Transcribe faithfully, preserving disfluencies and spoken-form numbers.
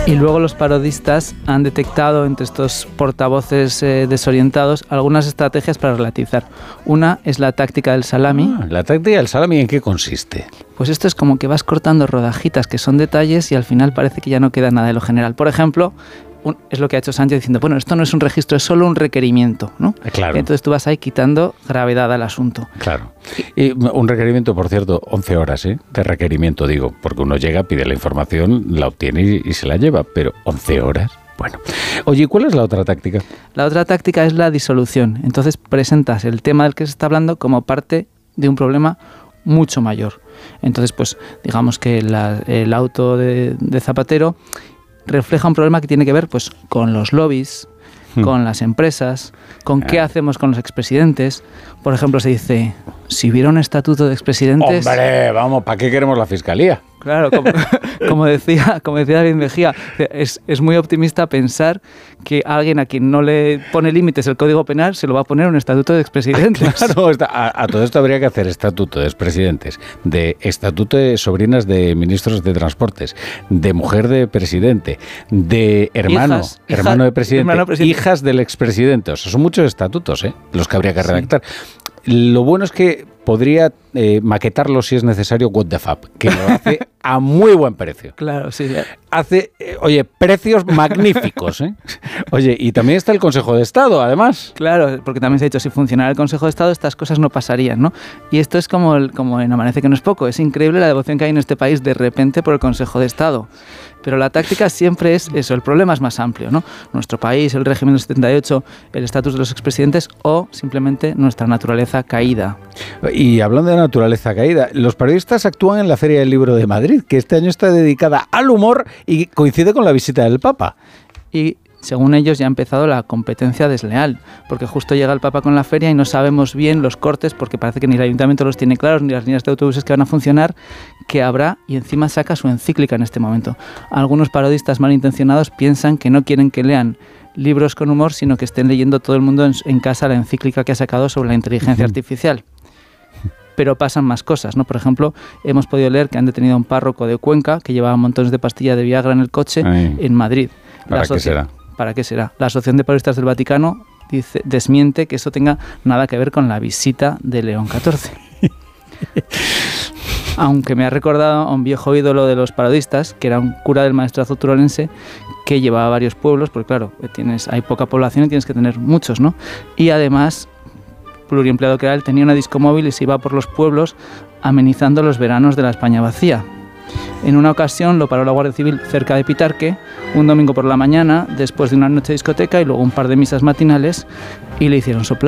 Y luego los parodistas han detectado entre estos portavoces eh, desorientados algunas estrategias para relativizar. Una es la táctica del salami. Ah, ¿la táctica del salami en qué consiste? Pues esto es como que vas cortando rodajitas que son detalles y al final parece que ya no queda nada de lo general. Por ejemplo, un, es lo que ha hecho Sánchez diciendo, bueno, esto no es un registro, es solo un requerimiento, ¿no? Claro. Entonces tú vas ahí quitando gravedad al asunto. Claro. Y un requerimiento, por cierto, once horas, ¿eh? De requerimiento, digo, porque uno llega, pide la información, la obtiene y, y se la lleva, pero once horas. Bueno, oye, ¿cuál es la otra táctica? La otra táctica es la disolución. Entonces presentas el tema del que se está hablando como parte de un problema mucho mayor. Entonces, pues, digamos que la, el auto de, de Zapatero refleja un problema que tiene que ver, pues, con los lobbies, hmm. con las empresas, con ah. qué hacemos con los expresidentes. Por ejemplo, se dice, si hubiera un estatuto de expresidentes... ¡Hombre, vamos, ¿para qué queremos la fiscalía? Claro, como, como decía como decía David Mejía, es, es muy optimista pensar que alguien a quien no le pone límites el Código Penal se lo va a poner un estatuto de expresidentes. Claro, a, a todo esto habría que hacer estatuto de expresidentes, de estatuto de sobrinas de ministros de transportes, de mujer de presidente, de hermano, hijas, hermano, hija, de presidente, hermano presidente, hijas del expresidente. O sea, son muchos estatutos, ¿eh? Los que habría que redactar. Sí. Lo bueno es que podría eh, maquetarlo si es necesario What the Fab, que lo hace a muy buen precio. Claro, sí. sí. Hace, eh, oye, precios magníficos, ¿eh? Oye, y también está el Consejo de Estado, además. Claro, porque también se ha dicho, si funcionara el Consejo de Estado, estas cosas no pasarían, ¿no? Y esto es como, el, como en Amanece que no es poco. Es increíble la devoción que hay en este país de repente por el Consejo de Estado. Pero la táctica siempre es eso, el problema es más amplio, ¿no? Nuestro país, el régimen del setenta y ocho, el estatus de los expresidentes o simplemente nuestra naturaleza caída. Y hablando de naturaleza caída, los periodistas actúan en la Feria del Libro de Madrid, que este año está dedicada al humor y coincide con la visita del Papa. Y según ellos ya ha empezado la competencia desleal, porque justo llega el Papa con la feria y no sabemos bien los cortes, porque parece que ni el ayuntamiento los tiene claros, ni las líneas de autobuses que van a funcionar, que habrá, y encima saca su encíclica en este momento. Algunos parodistas malintencionados piensan que no quieren que lean libros con humor, sino que estén leyendo todo el mundo en, en casa la encíclica que ha sacado sobre la inteligencia artificial. Pero pasan más cosas, ¿no? Por ejemplo, hemos podido leer que han detenido a un párroco de Cuenca que llevaba montones de pastillas de Viagra en el coche Ay, en Madrid. ¿Para qué será? ¿Para qué será? La Asociación de Parodistas del Vaticano dice, desmiente que eso tenga nada que ver con la visita de León catorce. Aunque me ha recordado a un viejo ídolo de los parodistas, que era un cura del maestrazgo turolense que llevaba varios pueblos, porque claro, tienes, hay poca población y tienes que tener muchos, ¿no? Y además, pluriempleado que era él, tenía una disco móvil y se iba por los pueblos amenizando los veranos de la España vacía. En una ocasión lo paró la Guardia Civil cerca de Pitarque, un domingo por la mañana, después de una noche de discoteca y luego un par de misas matinales, y le hicieron soplar.